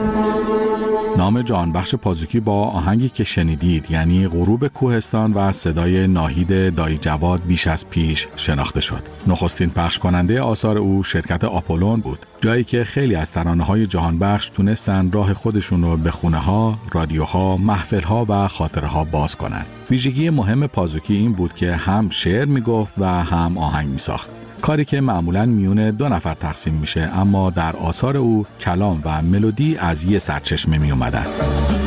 نام جهانبخش پازوکی با آهنگی که شنیدید یعنی غروب کوهستان و صدای ناهید دایی جواد بیش از پیش شناخته شد. نخستین پخش کننده آثار او شرکت آپولون بود، جایی که خیلی از ترانه‌های جهانبخش تونستن راه خودشون رو به خونه‌ها، رادیوها، محفل‌ها و خاطره‌ها باز کنن. ویژگی مهم پازوکی این بود که هم شعر میگفت و هم آهنگ میساخت. کاری که معمولاً میون 2 نفر تقسیم میشه، اما در آثار او کلام و ملودی از یه سرچشمه می اومدن.